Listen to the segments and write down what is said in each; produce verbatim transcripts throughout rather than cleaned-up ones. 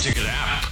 Ticket app.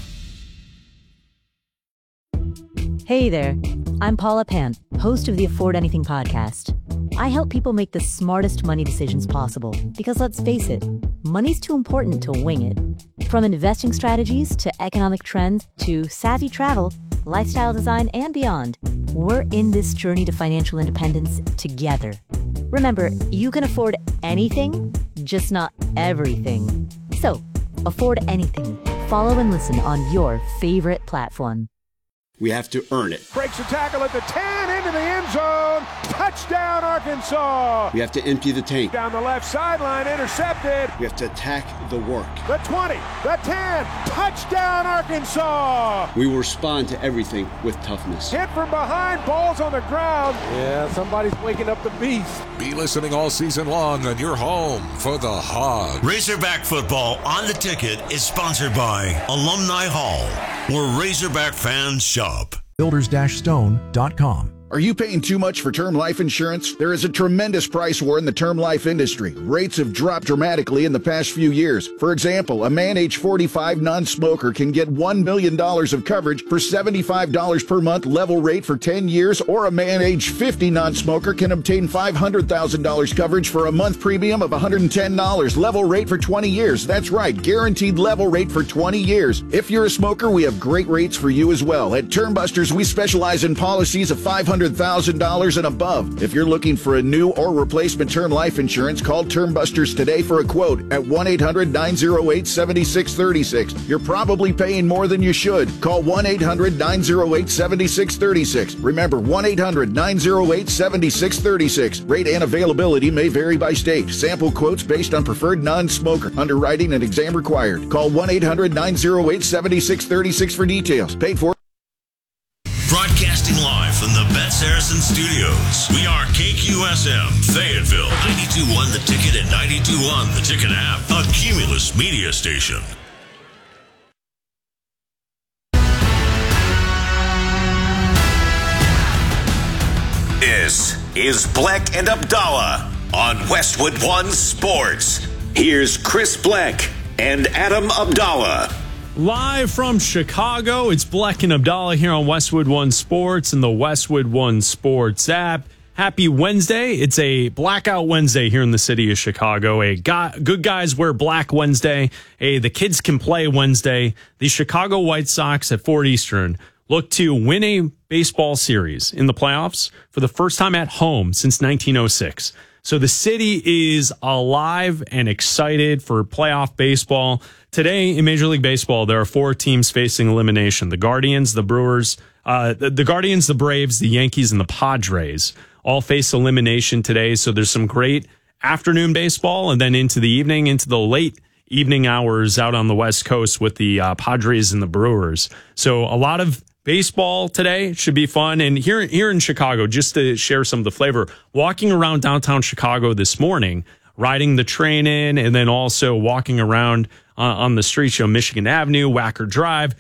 Hey there, I'm Paula Pant, host of the Afford Anything podcast. I help people make the smartest money decisions possible because, let's face it, money's too important to wing it. From investing strategies to economic trends to savvy travel, lifestyle design, and beyond, we're in this journey to financial independence together. Remember, you can afford anything, just not everything. So, afford anything. Follow and listen on your favorite platform. We have to earn it. Breaks the tackle at the ten, into the end zone. Touchdown, Arkansas. We have to empty the tank. Down the left sideline, intercepted. We have to attack the work. The twenty, the ten, touchdown, Arkansas. We will respond to everything with toughness. Hit from behind, balls on the ground. Yeah, somebody's waking up the beast. Be listening all season long on your home for the Hogs. Razorback football on the ticket is sponsored by Alumni Hall, where Razorback fans shop. builders dash stone dot com. Are you paying too much for term life insurance? There is a tremendous price war in the term life industry. Rates have dropped dramatically in the past few years. For example, a man age forty-five non-smoker can get one million dollars of coverage for seventy-five dollars per month level rate for ten years, or a man age fifty non-smoker can obtain five hundred thousand dollars coverage for a month premium of one hundred ten dollars level rate for twenty years. That's right, guaranteed level rate for twenty years. If you're a smoker, we have great rates for you as well. At Term Busters, we specialize in policies of five hundred thousand dollars and above. If you're looking for a new or replacement term life insurance, call Term Busters today for a quote at one eight hundred nine oh eight seven six three six. You're probably paying more than you should. Call one eight hundred nine oh eight seven six three six. Remember, one eight hundred nine oh eight seven six three six. Rate and availability may vary by state. Sample quotes based on preferred non-smoker. Underwriting and exam required. Call one eight hundred nine oh eight seven six three six for details. Paid for. Broadcasting live from the Bet Saracen Studios. We are K Q S M, Fayetteville, ninety-two point one The Ticket and ninety-two point one The Ticket app, a Cumulus media station. This is Bleck and Abdallah on Westwood One Sports. Here's Chris Bleck and Adam Abdallah. Live from Chicago, it's Bleck and Abdallah here on Westwood One Sports and the Westwood One Sports app. Happy Wednesday. It's a blackout Wednesday here in the city of Chicago. A go- good guys wear black Wednesday. A the kids can play Wednesday. The Chicago White Sox at four Eastern look to win a baseball series in the playoffs for the first time at home since nineteen oh six. So the city is alive and excited for playoff baseball. Today in Major League Baseball, there are four teams facing elimination. The Guardians, the Brewers, uh, the, the Guardians, the Braves, the Yankees, and the Padres all face elimination today. So there's some great afternoon baseball, and then into the evening, into the late evening hours out on the West Coast with the uh, Padres and the Brewers. So a lot of baseball today should be fun. And here, here in Chicago, just to share some of the flavor, walking around downtown Chicago this morning, riding the train in, and then also walking around uh, on the streets, you know, Michigan Avenue, Wacker Drive,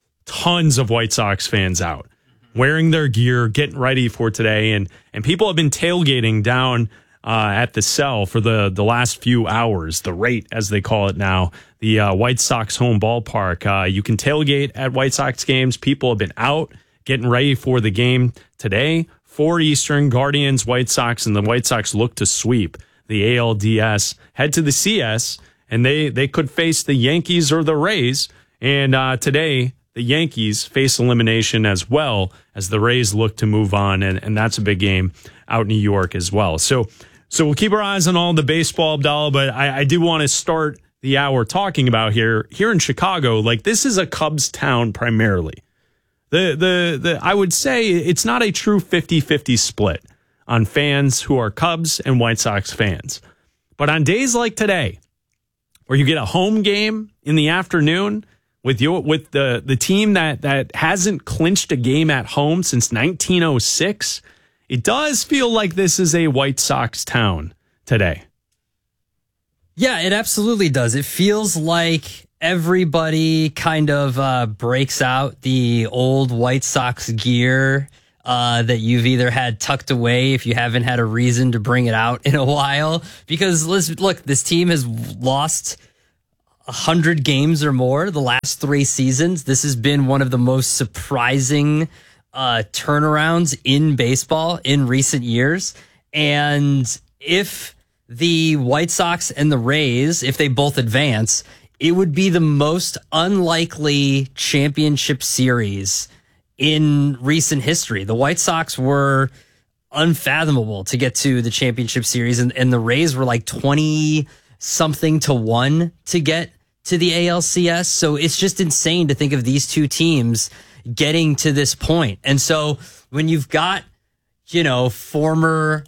tons of White Sox fans out wearing their gear, getting ready for today. And, and people have been tailgating down uh, at the Cell for the, the last few hours, the rate, as they call it now, the uh, White Sox home ballpark. Uh, you can tailgate at White Sox games. People have been out getting ready for the game today. Four Eastern, Guardians, White Sox, and the White Sox look to sweep the A L D S, head to the C S, and they, they could face the Yankees or the Rays. And uh, today, the Yankees face elimination as well as the Rays look to move on, and, and that's a big game out in New York as well. So so we'll keep our eyes on all the baseball, Abdallah, but I, I do want to start the hour talking about here, here in Chicago, like this is a Cubs town primarily. The the the I would say it's not a true fifty-fifty split on fans who are Cubs and White Sox fans. But on days like today, where you get a home game in the afternoon with your with the, the team that, that hasn't clinched a game at home since nineteen oh six, it does feel like this is a White Sox town today. Yeah, it absolutely does. It feels like everybody kind of uh, breaks out the old White Sox gear uh, that you've either had tucked away if you haven't had a reason to bring it out in a while. Because let's look, this team has lost one hundred games or more the last three seasons. This has been one of the most surprising uh, turnarounds in baseball in recent years. And if the White Sox and the Rays, if they both advance, it would be the most unlikely championship series in recent history. The White Sox were unfathomable to get to the championship series, and, and the Rays were like twenty something to one to get to the A L C S. So it's just insane to think of these two teams getting to this point. And so when you've got, you know, former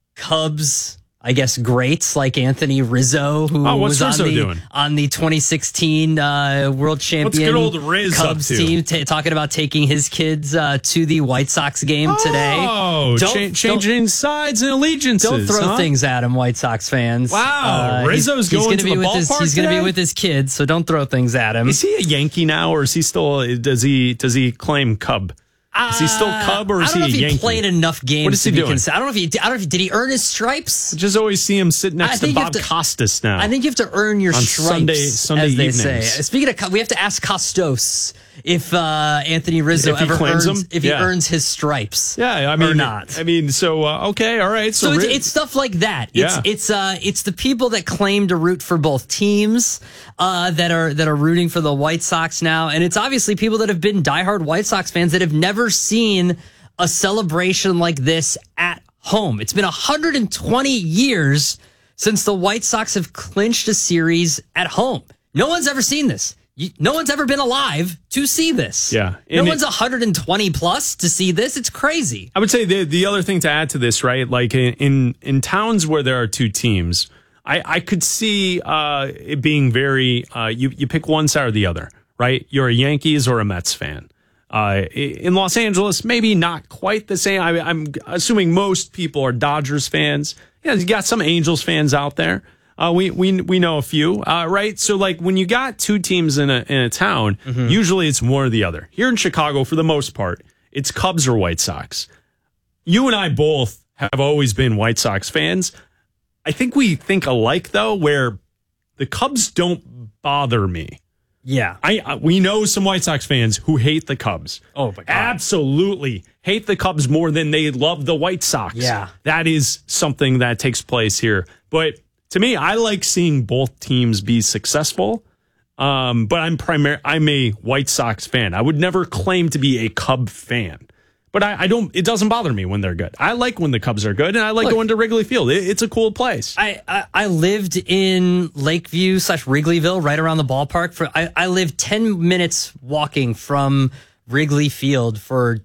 Cubs, I guess, greats like Anthony Rizzo, who oh, what's was Rizzo on, the, doing? on the twenty sixteen uh, World Champion old Riz Cubs up to? team, t- talking about taking his kids uh, to the White Sox game oh, today. Oh, Don't- cha- changing sides and allegiances. Don't throw huh? things at him, White Sox fans. Wow, Uh, Rizzo's he's, he's going gonna to be the with his, ballpark He's going to be today? with his kids, so don't throw things at him. Is he a Yankee now, or is he still? Does he does he claim Cub? Is he still Cub, or is I don't know he if a he Yankee? played enough games. What is to he be doing? Cons- I don't know if he. I don't know if he, did he earn his stripes. I just always see him sit next I to think you Bob have to- Costas now. I think you have to earn your On stripes, Sunday- Sunday as they evenings. say. Speaking of, Co- we have to ask Costos if uh, Anthony Rizzo If he ever claims earns them? if he Yeah. earns his stripes. yeah, I mean, or not. I mean, so uh, okay, all right. So, So it's, Ri- it's stuff like that. It's Yeah. it's uh it's the people that claim to root for both teams uh that are that are rooting for the White Sox now, and it's obviously people that have been diehard White Sox fans that have never seen a celebration like this at home. It's been one hundred twenty years since the White Sox have clinched a series at home. No one's ever seen this. You, no one's ever been alive to see this. Yeah. No And one's it- one hundred twenty plus to see this. It's crazy. I would say the the other thing to add to this, right? Like in in, in towns where there are two teams, I, I could see uh, it being very uh, you you pick one side or the other, right? You're a Yankees or a Mets fan. Uh, in Los Angeles, maybe not quite the same. I, I'm assuming most people are Dodgers fans. Yeah, you got some Angels fans out there. Uh, we we we know a few, uh, right? So like when you got two teams in a in a town, Mm-hmm. usually it's one or the other. Here in Chicago, for the most part, it's Cubs or White Sox. You and I both have always been White Sox fans. I think we think alike though, where the Cubs don't bother me. Yeah. I, I we know some White Sox fans who hate the Cubs. Oh, my God. Absolutely hate the Cubs more than they love the White Sox. Yeah. That is something that takes place here. But to me, I like seeing both teams be successful. Um, but I'm primary. I'm a White Sox fan. I would never claim to be a Cub fan. But I, I don't. It doesn't bother me when they're good. I like when the Cubs are good, and I like Look, going to Wrigley Field. It, it's a cool place. I, I, I lived in Lakeview slash Wrigleyville, right around the ballpark. For I, I lived ten minutes walking from Wrigley Field for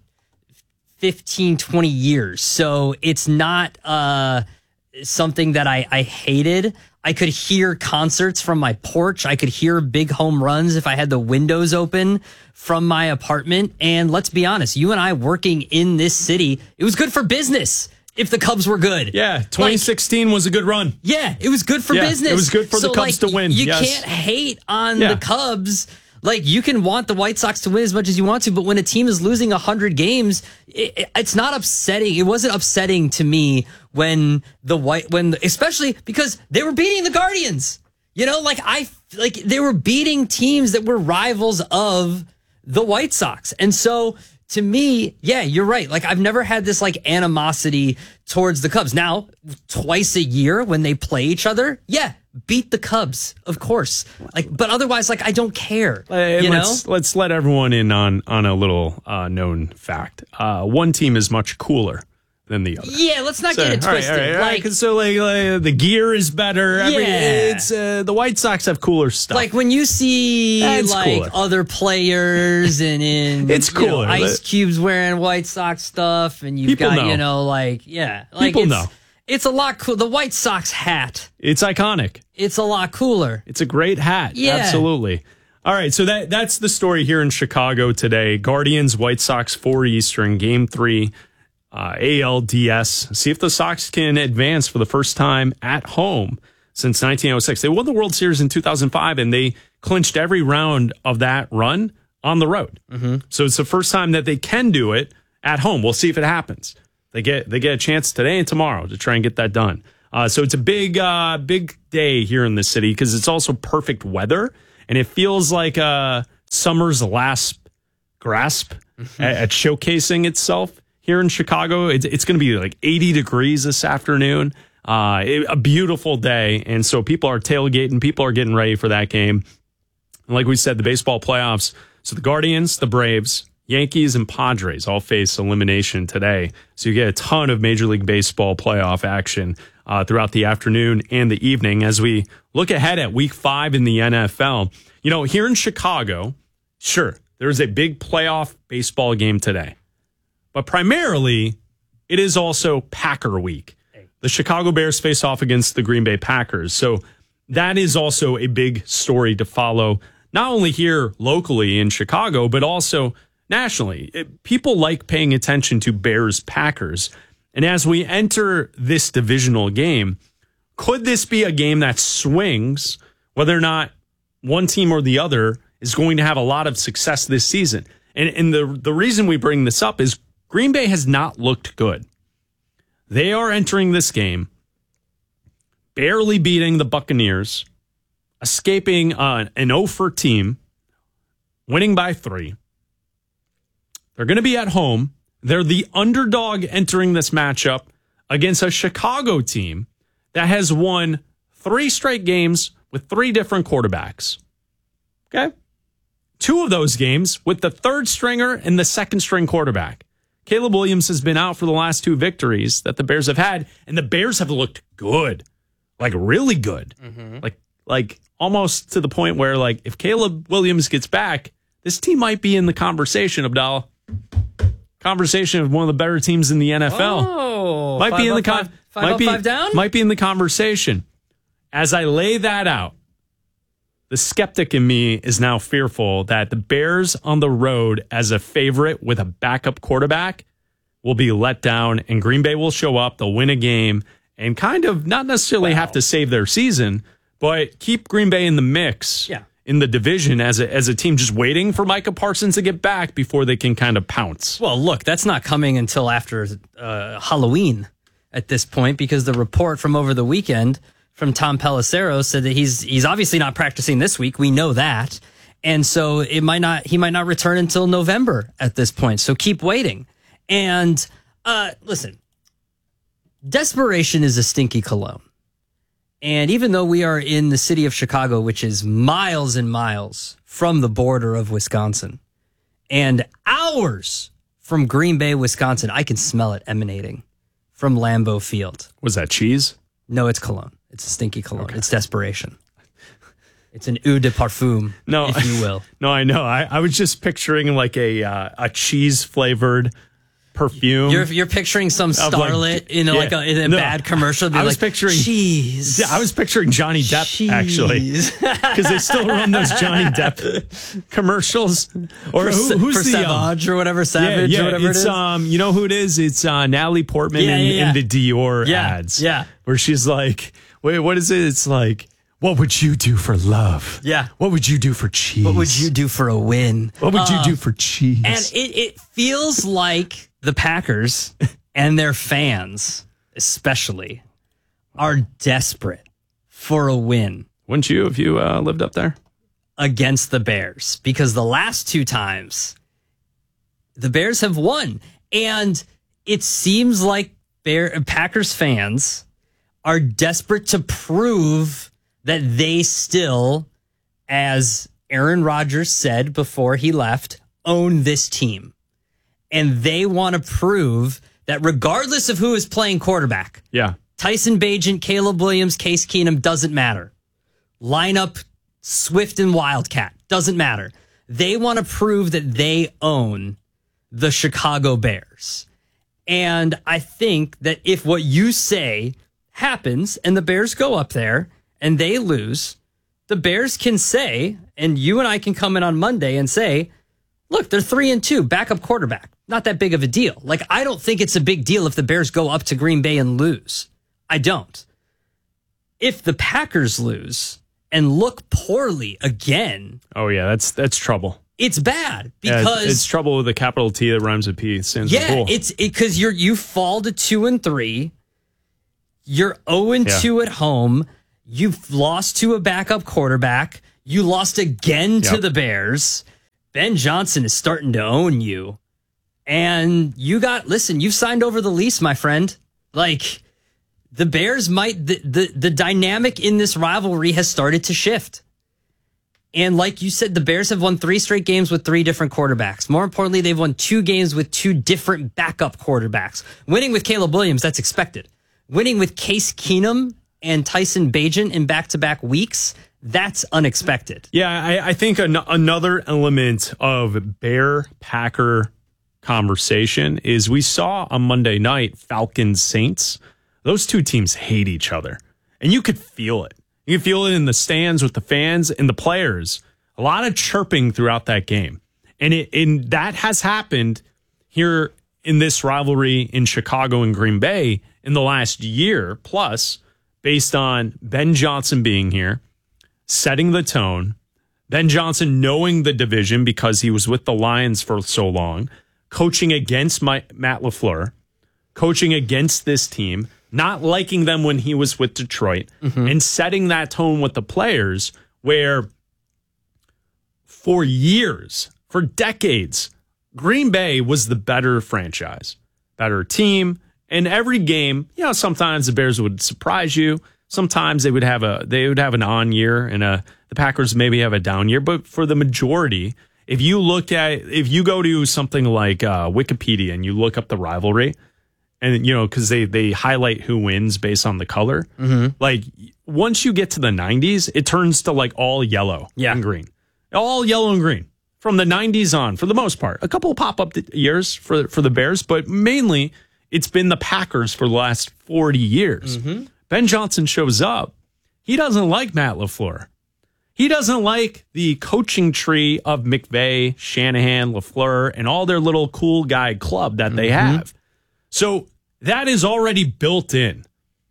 fifteen, twenty years. So it's not uh, something that I, I hated. I could hear concerts from my porch. I could hear big home runs if I had the windows open from my apartment. And let's be honest, you and I working in this city, it was good for business if the Cubs were good. Yeah, twenty sixteen Like, was a good run. yeah, it was good for Yeah, business. it was good for the So, Cubs like, to win, You yes. can't hate on Yeah. the Cubs. Like, you can want the White Sox to win as much as you want to, but when a team is losing one hundred games, it, it- it's not upsetting. It wasn't upsetting to me when the White, when, the, especially because they were beating the Guardians. You know, like, I, like, they were beating teams that were rivals of the White Sox. And so, to me, yeah, you're right. Like, I've never had this like animosity towards the Cubs. Now, twice a year when they play each other, yeah, beat the Cubs, of course. Like, but otherwise, like, I don't care. And you know? let's let's let everyone in on on a little uh, known fact. Uh, one team is much cooler than the other. Yeah, let's not So, get it all right, twisted. all right, all right, Like, 'cause so like, like the gear is better. Every, Yeah. it's uh, the White Sox have cooler stuff. like when you see That's like cooler. other players and in It's you know, cooler, Ice but- Cubes wearing White Sox stuff, and you've People got know. you know like yeah, like People it's, know. It's a lot cool. The White Sox hat. it's iconic. It's a lot cooler. It's a great hat. Yeah. Absolutely. All right, so that that's the story here in Chicago today. Guardians, White Sox, four Eastern, Game Three, uh, A L D S. See if the Sox can advance for the first time at home since nineteen oh six. They won the World Series in two thousand five, and they clinched every round of that run on the road. Mm-hmm. So it's the first time that they can do it at home. We'll see if it happens. They get they get a chance today and tomorrow to try and get that done. Uh, so it's a big, uh, big day here in the city because it's also perfect weather, and it feels like uh, summer's last grasp mm-hmm. at, at showcasing itself here in Chicago. It's, it's going to be like eighty degrees this afternoon. Uh, it, a beautiful day, and so people are tailgating. People are getting ready for that game. And like we said, the baseball playoffs. So the Guardians, the Braves, Yankees, and Padres all face elimination today. So you get a ton of Major League Baseball playoff action uh, throughout the afternoon and the evening as we look ahead at week five in the N F L. You know, here in Chicago, sure, there's a big playoff baseball game today. But primarily, it is also Packer week. The Chicago Bears face off against the Green Bay Packers. So that is also a big story to follow, not only here locally in Chicago, but also nationally. It, people like paying attention to Bears Packers. And as we enter this divisional game, could this be a game that swings whether or not one team or the other is going to have a lot of success this season? And, and the, the reason we bring this up is Green Bay has not looked good. They are entering this game barely beating the Buccaneers, escaping uh, an oh for team, winning by three. They're going to be at home. They're the underdog entering this matchup against a Chicago team that has won three straight games with three different quarterbacks. Okay? Two of those games with the third stringer and the second string quarterback. Caleb Williams has been out for the last two victories that the Bears have had, and the Bears have looked good, like really good, mm-hmm. like like almost to the point where, like, if Caleb Williams gets back, this team might be in the conversation, Abdallah. Conversation of one of the better teams in the N F L. Oh, might be in the con- five, five might up, be five down? might be in the conversation. As I lay that out, the skeptic in me is now fearful that the Bears on the road as a favorite with a backup quarterback will be let down, and Green Bay will show up, they'll win a game, and kind of not necessarily wow. have to save their season, but keep Green Bay in the mix yeah. in the division as a, as a team just waiting for Micah Parsons to get back before they can kind of pounce. Well, look, that's not coming until after uh, Halloween at this point, because the report from over the weekend from Tom Pelissero said that he's he's obviously not practicing this week. We know that. And so it might not he might not return until November at this point. So keep waiting. And uh, listen, desperation is a stinky cologne. And even though we are in the city of Chicago, which is miles and miles from the border of Wisconsin and hours from Green Bay, Wisconsin, I can smell it emanating from Lambeau Field. Was that cheese? No, it's cologne. It's a stinky cologne. Okay. It's desperation. It's an eau de parfum, no, if you will. No, I know. I, I was just picturing like a uh, a cheese flavored perfume. You're you're picturing some starlet like, in a, yeah, like a, in a no, bad commercial. I was like, picturing cheese. I was picturing Johnny Depp cheese. actually, because they still run those Johnny Depp commercials. Or for, who, who's for the Savage um, or whatever Savage yeah, yeah, or whatever it's, it is. Um, you know who it is? It's uh, Natalie Portman yeah, in, yeah, yeah. in the Dior yeah, ads. Yeah, where she's like, wait, what is it? It's like, what would you do for love? Yeah. What would you do for cheese? What would you do for a win? What would uh, you do for cheese? And it, it feels like the Packers and their fans, especially, are desperate for a win. Wouldn't you if you uh, lived up there? Against the Bears. Because the last two times, the Bears have won. And it seems like Bear, Packers fans are desperate to prove that they still, as Aaron Rodgers said before he left, own this team. And they want to prove that regardless of who is playing quarterback, yeah, Tyson Bagent, Caleb Williams, Case Keenum, doesn't matter. Lineup Swift and Wildcat, doesn't matter. They want to prove that they own the Chicago Bears. And I think that if what you say happens and the Bears go up there and they lose, the Bears can say, and you and I can come in on Monday and say, look, they're three and two, backup quarterback. Not that big of a deal. Like, I don't think it's a big deal if the Bears go up to Green Bay and lose. I don't. If the Packers lose and look poorly again. Oh, yeah, that's that's trouble. It's bad because yeah, it's, it's trouble with a capital T that rhymes with P. It stands yeah, for bull. it's because it, you're you fall to two and three. You're oh and two at home. You've lost to a backup quarterback. You lost again to Yep. the Bears. Ben Johnson is starting to own you. And you got, listen, you've signed over the lease, my friend. Like, the Bears might, the, the, the dynamic in this rivalry has started to shift. And like you said, the Bears have won three straight games with three different quarterbacks. More importantly, they've won two games with two different backup quarterbacks. Winning with Caleb Williams, that's expected. Winning with Case Keenum and Tyson Bagent in back-to-back weeks, that's unexpected. Yeah, I, I think an, another element of Bear-Packer conversation is we saw on Monday night Falcons-Saints. Those two teams hate each other, and you could feel it. You can feel it in the stands with the fans and the players. A lot of chirping throughout that game. And it and that has happened here in this rivalry in Chicago and Green Bay in the last year plus, based on Ben Johnson being here, setting the tone, Ben Johnson knowing the division because he was with the Lions for so long, coaching against my, Matt LaFleur, coaching against this team, not liking them when he was with Detroit, mm-hmm. and setting that tone with the players where for years, for decades, Green Bay was the better franchise, better team. And every game, you know, sometimes the Bears would surprise you. Sometimes they would have a they would have an on year, and a, the Packers maybe have a down year. But for the majority, if you look at if you go to something like uh, Wikipedia and you look up the rivalry, and, you know, because they, they highlight who wins based on the color. Mm-hmm. Like, once you get to the nineties, it turns to, like, all yellow yeah. and green. All yellow and green. From the nineties on, for the most part. A couple of pop-up years for, for the Bears, but mainly it's been the Packers for the last forty years. Mm-hmm. Ben Johnson shows up. He doesn't like Matt LaFleur. He doesn't like the coaching tree of McVay, Shanahan, LaFleur, and all their little cool guy club that they mm-hmm. have. So that is already built in.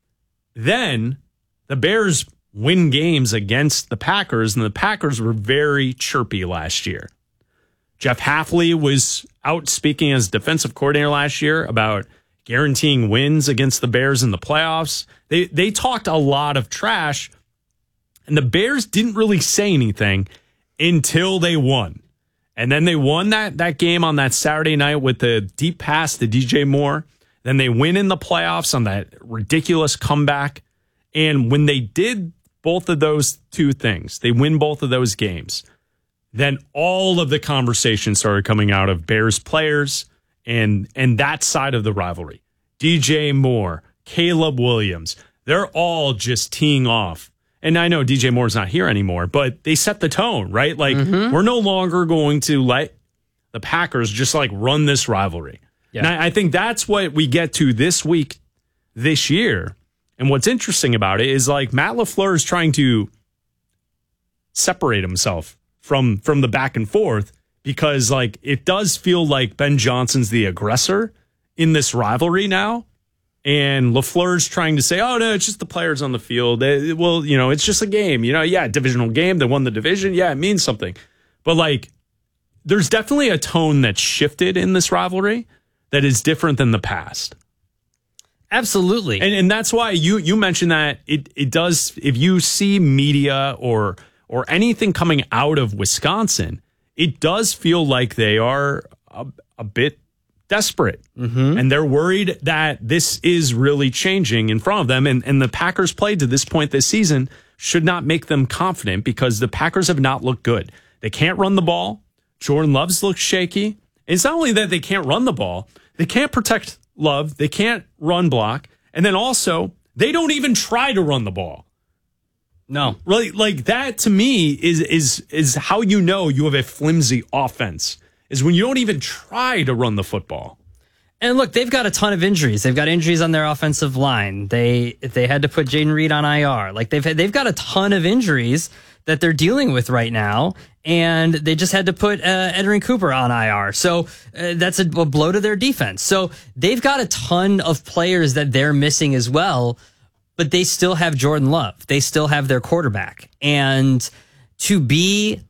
Then the Bears win games against the Packers, and the Packers were very chirpy last year. Jeff Hafley was out speaking as defensive coordinator last year about guaranteeing wins against the Bears in the playoffs. They they talked a lot of trash, and the Bears didn't really say anything until they won. And then they won that, that game on that Saturday night with the deep pass to D J Moore. Then they win in the playoffs on that ridiculous comeback. And when they did both of those two things, they win both of those games, then all of the conversation started coming out of Bears players and, and that side of the rivalry. D J Moore, Caleb Williams, they're all just teeing off. And I know D J Moore's not here anymore, but they set the tone, right? Like, mm-hmm. we're no longer going to let the Packers just, like, run this rivalry. Yeah. And I, I think that's what we get to this week, this year. And what's interesting about it is, like, Matt LaFleur is trying to separate himself from, from the back and forth because, like, it does feel like Ben Johnson's the aggressor in this rivalry now. And LaFleur's trying to say, oh, no, it's just the players on the field. They, well, you know, it's just a game. You know, yeah, divisional game. They won the division. Yeah, it means something. But, like, there's definitely a tone that's shifted in this rivalry that is different than the past. Absolutely. And and that's why you you mentioned that it, it does, if you see media or or anything coming out of Wisconsin, it does feel like they are a, a bit desperate. Mm-hmm. And they're worried that this is really changing in front of them. And, and the Packers play to this point this season should not make them confident because the Packers have not looked good. They can't run the ball. Jordan Love's looked shaky. It's not only that they can't run the ball, they can't protect Love, they can't run block, and then also, they don't even try to run the ball. No. Really, like, that to me is is is how you know you have a flimsy offense, is when you don't even try to run the football. And look, they've got a ton of injuries. They've got injuries on their offensive line. They they had to put Jaden Reed on I R. Like, they've had, they've got a ton of injuries that they're dealing with right now, and they just had to put uh, Edrin Cooper on I R. So uh, that's a, a blow to their defense. So they've got a ton of players that they're missing as well, but they still have Jordan Love. They still have their quarterback. And to be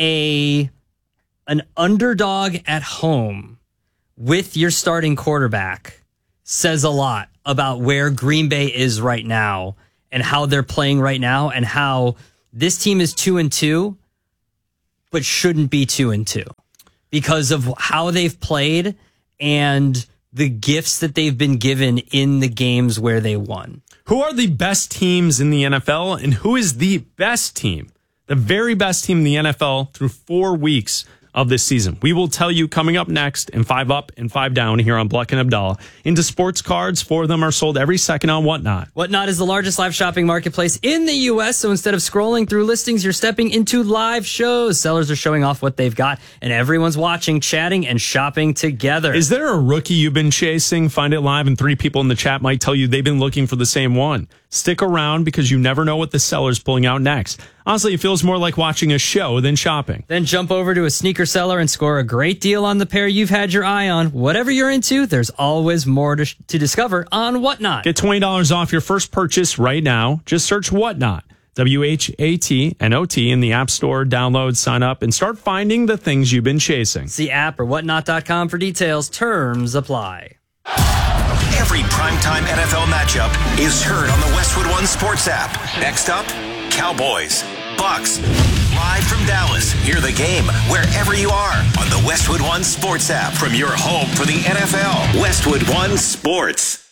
a an underdog at home with your starting quarterback says a lot about where Green Bay is right now and how they're playing right now and how this team is two and two, but shouldn't be two and two because of how they've played and the gifts that they've been given in the games where they won. Who are the best teams in the N F L and who is the best team, the very best team in the N F L through four weeks of this season? We will tell you coming up next in Five Up and Five Down here on Bleck and Abdallah. Into sports cards, four of them are sold every second on Whatnot. Whatnot is the largest live shopping marketplace in the U S, so instead of scrolling through listings, you're stepping into live shows. Sellers are showing off what they've got, and everyone's watching, chatting, and shopping together. Is there a rookie you've been chasing? Find it live, and three people in the chat might tell you they've been looking for the same one. Stick around because you never know what the seller's pulling out next. Honestly, it feels more like watching a show than shopping. Then jump over to a sneaker seller and score a great deal on the pair you've had your eye on. Whatever you're into, there's always more to, to discover on Whatnot. Get twenty dollars off your first purchase right now. Just search Whatnot, W H A T N O T, in the App Store. Download, sign up, and start finding the things you've been chasing. See app or whatnot dot com for details. Terms apply. Every primetime N F L matchup is heard on the Westwood One Sports app. Next up, Cowboys, Bucks. Live from Dallas, hear the game wherever you are on the Westwood One Sports app from your home for the N F L. Westwood One Sports.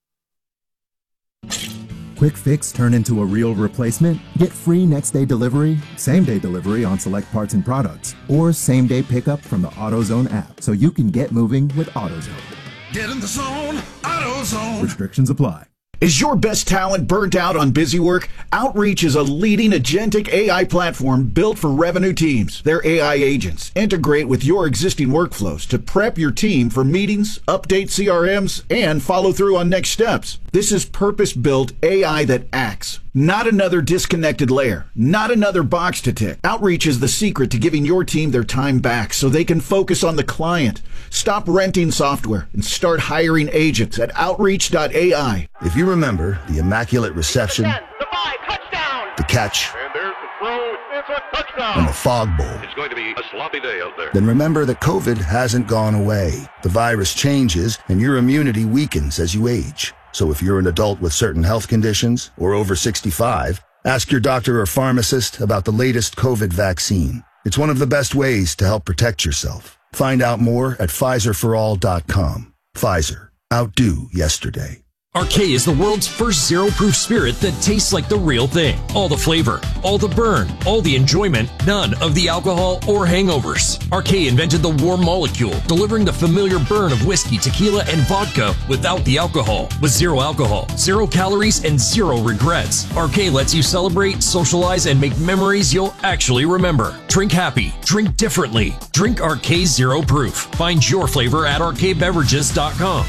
Quick fix turn into a real replacement? Get free next day delivery, same day delivery on select parts and products, or same day pickup from the AutoZone app so you can get moving with AutoZone. Get in the zone, AutoZone. Restrictions apply. Is your best talent burnt out on busy work? Outreach is a leading agentic A I platform built for revenue teams. Their A I agents integrate with your existing workflows to prep your team for meetings, update C R Ms, and follow through on next steps. This is purpose-built A I that acts, not another disconnected layer, not another box to tick. Outreach is the secret to giving your team their time back so they can focus on the client. Stop renting software and start hiring agents at outreach dot A I. If you remember the immaculate reception, the, ten, the, five, touchdown. the catch, and there's the throw. It's a touchdown. and the fog bowl, it's going to be a sloppy day out there. Then remember that COVID hasn't gone away. The virus changes and your immunity weakens as you age. So if you're an adult with certain health conditions or over sixty-five, ask your doctor or pharmacist about the latest COVID vaccine. It's one of the best ways to help protect yourself. Find out more at Pfizer for all dot com. Pfizer. Outdo yesterday. Arcade is the world's first zero-proof spirit that tastes like the real thing. All the flavor, all the burn, all the enjoyment, none of the alcohol or hangovers. Arcade invented the warm molecule, delivering the familiar burn of whiskey, tequila, and vodka without the alcohol. With zero alcohol, zero calories, and zero regrets. Arcade lets you celebrate, socialize, and make memories you'll actually remember. Drink happy. Drink differently. Drink Arcade Zero Proof. Find your flavor at arcade beverages dot com.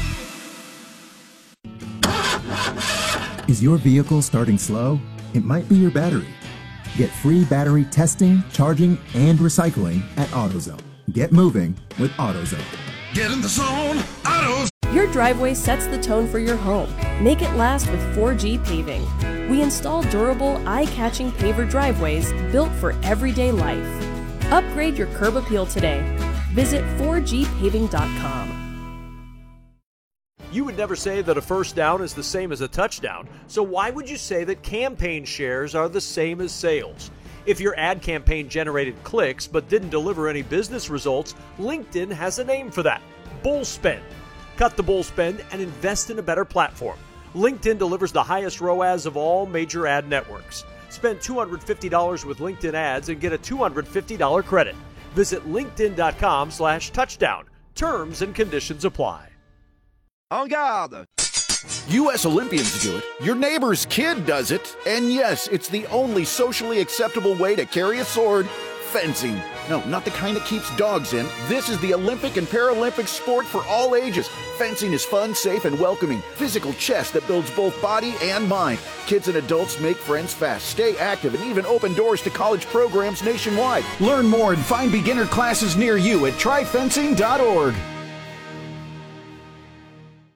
Is your vehicle starting slow? It might be your battery. Get free battery testing, charging, and recycling at AutoZone. Get moving with AutoZone. Get in the zone, AutoZone. Your driveway sets the tone for your home. Make it last with four G Paving. We install durable, eye-catching paver driveways built for everyday life. Upgrade your curb appeal today. Visit four G paving dot com. You would never say that a first down is the same as a touchdown, so why would you say that campaign shares are the same as sales? If your ad campaign generated clicks but didn't deliver any business results, LinkedIn has a name for that: bull spend. Cut the bull spend and invest in a better platform. LinkedIn delivers the highest R O A S of all major ad networks. Spend two hundred fifty dollars with LinkedIn ads and get a two hundred fifty dollars credit. Visit linkedin dot com slash touchdown. Terms and conditions apply. En garde! U S Olympians do it, your neighbor's kid does it, and yes, it's the only socially acceptable way to carry a sword: fencing. No, not the kind that keeps dogs in. This is the Olympic and Paralympic sport for all ages. Fencing is fun, safe, and welcoming. Physical chess that builds both body and mind. Kids and adults make friends fast, stay active, and even open doors to college programs nationwide. Learn more and find beginner classes near you at try fencing dot org.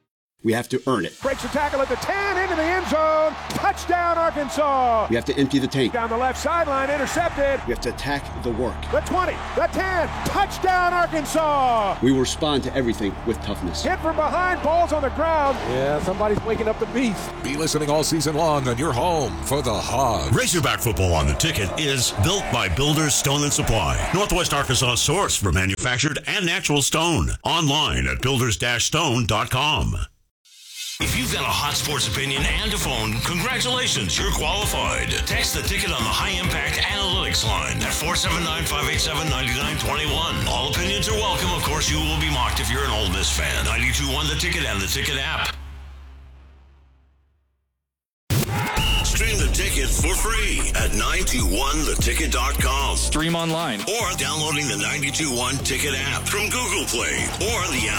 We have to earn it. Breaks the tackle at the ten, into the end zone. Touchdown, Arkansas. We have to empty the tank. Down the left sideline, intercepted. We have to attack the work. The twenty, the ten, touchdown, Arkansas. We will respond to everything with toughness. Hit from behind, balls on the ground. Yeah, somebody's waking up the beast. Be listening all season long on your home for the Hogs. Razorback football on the ticket is built by Builders Stone and Supply, Northwest Arkansas source for manufactured and natural stone. Online at builders dash stone dot com. If you've got a hot sports opinion and a phone, congratulations, you're qualified. Text the ticket on the High Impact Analytics line at four seven nine, five eight seven, nine nine two one. All opinions are welcome. Of course, you will be mocked if you're an Ole Miss fan. ninety-two point one The Ticket and the Ticket app. Stream the ticket for free at nine two one the ticket dot com. Stream online. Or downloading the ninety-two point one Ticket app from Google Play or the